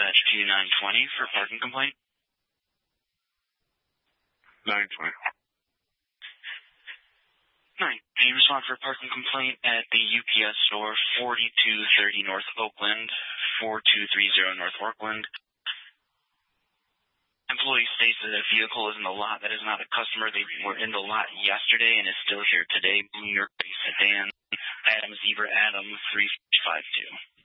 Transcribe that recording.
Dispatch 2920 for parking complaint. 920. Hi. Can you respond for a parking complaint at the UPS store, 4230 North Oakland, 4230 North Oakland? Employee states that a vehicle is in the lot that is not a customer. They were in the lot yesterday and is still here today. Blue York sedan, Adams Eber Adam 352.